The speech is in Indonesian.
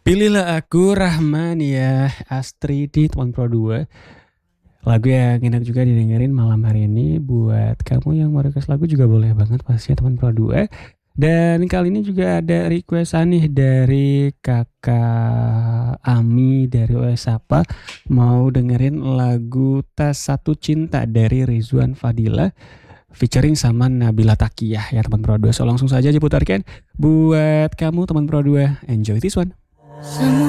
Pilihlah aku Rahman ya Astri di Teman Pro 2. Lagu yang enak juga didengerin malam hari ini. Buat kamu yang mau request lagu juga boleh banget pastinya Teman Pro 2. Dan kali ini juga ada requestan nih dari kakak Ami dari Oesapa. Mau dengerin lagu Tas Satu Cinta dari Rizwan Fadila featuring sama Nabila Takiyah ya teman Pro 2. So langsung saja diputarkan buat kamu teman Pro 2. Enjoy this one.